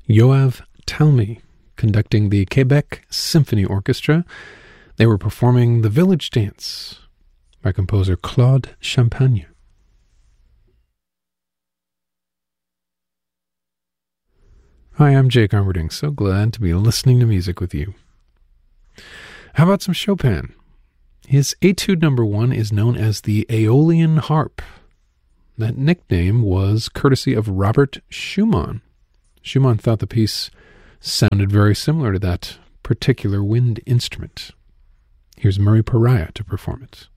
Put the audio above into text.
Yoav Talmy, conducting the Quebec Symphony Orchestra. They were performing The Village Dance by composer Claude Champagne. Hi, I'm Jake Armerding. So glad to be listening to music with you. How about some Chopin? His Etude No. 1 is known as the Aeolian Harp. That nickname was courtesy of Robert Schumann. Schumann thought the piece sounded very similar to that particular wind instrument. Here's Murray Pariah to perform it.